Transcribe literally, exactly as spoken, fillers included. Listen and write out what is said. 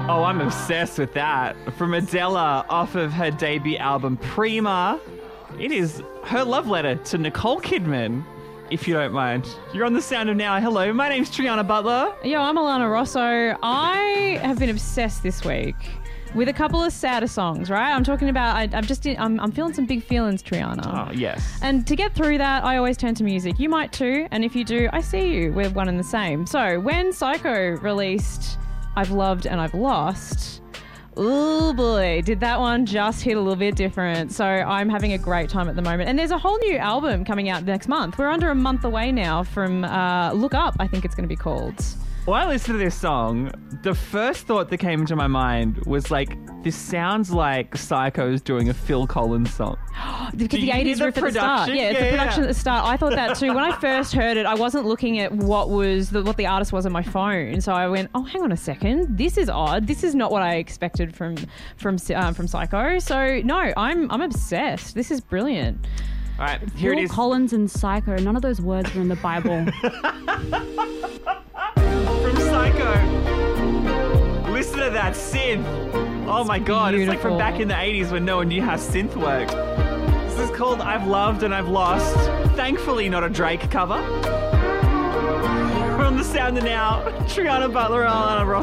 Oh, I'm obsessed with that. From Adela off of her debut album Prima. It is her love letter to Nicole Kidman, if you don't mind. You're on The Sound of Now. Hello, my name's Triana Butler. Yo, I'm Alana Rosso. I have been obsessed this week with a couple of sadder songs, right? I'm talking about, I, I'm just, in, I'm, I'm feeling some big feelings, Triana. Oh, yes. And to get through that, I always turn to music. You might too, and if you do, I see you. We're one and the same. So when Psycho released I've Loved and I've Lost, oh boy, did that one just hit a little bit different. So I'm having a great time at the moment. And there's a whole new album coming out next month. We're under a month away now from uh, Look Up, I think it's going to be called. When I listened to this song, the first thought that came into my mind was like, this sounds like Psycho's doing a Phil Collins song. Because Do the you eighties hear riff the at the start. production? Yeah, it's Yeah, the production yeah. at the start. I thought that too. When I first heard it, I wasn't looking at what was the, what the artist was on my phone. So I went, oh, hang on a second. This is odd. This is not what I expected from from um, from Psycho. So no, I'm I'm obsessed. This is brilliant. All right, here Phil it is. Collins and Psycho. None of those words were in the Bible. From Psycho. Listen to that synth. Oh my god, it's like from beautiful. back in the eighties when no one knew how synth worked. This is called I've Loved and I've Lost. Thankfully not a Drake cover. We're on The Sound of Now. Triana Butler and Alana Ross.